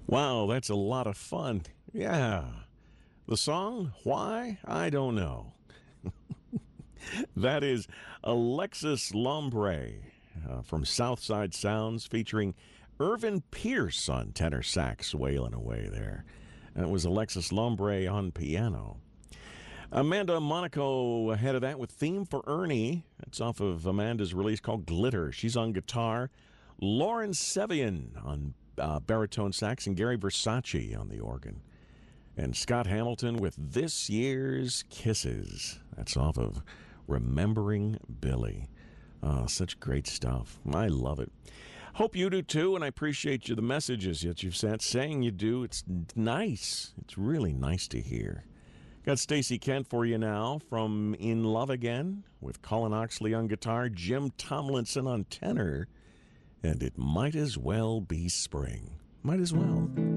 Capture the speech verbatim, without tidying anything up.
Wow, that's a lot of fun. Yeah. The song, why? I don't know. That is Alexis Lombre uh, from Southside Sounds featuring Irvin Pierce on tenor sax, wailing away there. That was Alexis Lombre on piano. Amanda Monaco ahead of that with Theme for Ernie. That's off of Amanda's release called Glitter. She's on guitar. Lauren Sevian on uh, baritone sax and Gary Versace on the organ. And Scott Hamilton with This Year's Kisses. That's off of Remembering Billy. Oh, such great stuff. I love it. Hope you do too, and I appreciate you the messages that you've sent saying you do. It's nice. It's really nice to hear. Got Stacey Kent for you now from In Love Again with Colin Oxley on guitar, Jim Tomlinson on tenor, and It Might As Well Be Spring. Might as well.